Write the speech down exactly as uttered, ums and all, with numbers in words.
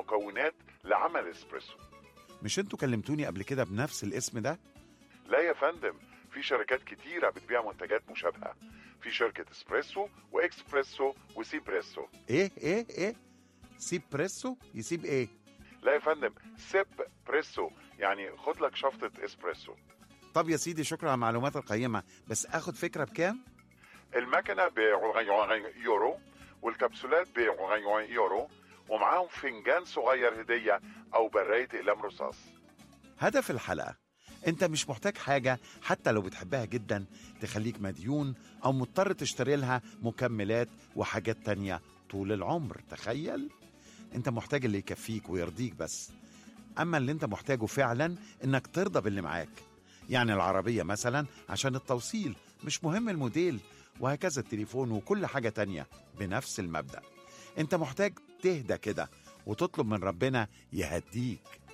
المكونات لعمل اسبريسو. مش انتوا كلمتوني قبل كده بنفس الاسم ده؟ لا يا فندم، في شركات كتيرة بتبيع منتجات مشابهة. في شركة اسبريسو واكسبريسو وسيبريسو. ايه ايه ايه سيب بريسو؟ يسيب ايه؟ لا يا فندم، سيب بريسو يعني خد لك شفطة اسبريسو. طب يا سيدي، شكرا على المعلومات القيمة، بس اخد فكرة بكام؟ المكنة ب يورو والكبسولات ب يورو، ومعاهم فنجان صغير هدية أو براية أقلام رصاص. هدف الحلقة: انت مش محتاج حاجة حتى لو بتحبها جدا تخليك مديون او مضطر تشتري لها مكملات وحاجات تانية طول العمر. تخيل، انت محتاج اللي يكفيك ويرضيك بس. اما اللي انت محتاجه فعلا انك ترضى باللي معاك، يعني العربية مثلا عشان التوصيل، مش مهم الموديل، وهكذا التليفون وكل حاجة تانية بنفس المبدأ. انت محتاج تهدى كده وتطلب من ربنا يهديك.